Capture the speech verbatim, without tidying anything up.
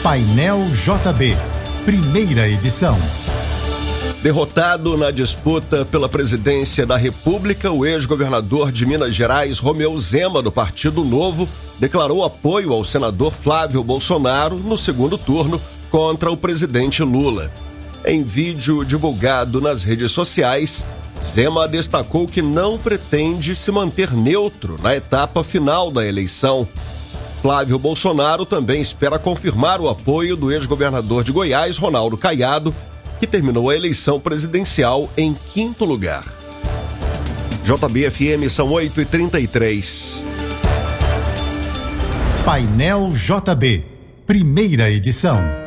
Painel J B, primeira edição. Derrotado na disputa pela presidência da República, o ex-governador de Minas Gerais, Romeu Zema, do Partido Novo, declarou apoio ao senador Flávio Bolsonaro no segundo turno contra o presidente Lula. Em vídeo divulgado nas redes sociais, Zema destacou que não pretende se manter neutro na etapa final da eleição. Flávio Bolsonaro também espera confirmar o apoio do ex-governador de Goiás, Ronaldo Caiado, que terminou a eleição presidencial em quinto lugar. J B F M, são oito e trinta e três. Painel J B, primeira edição.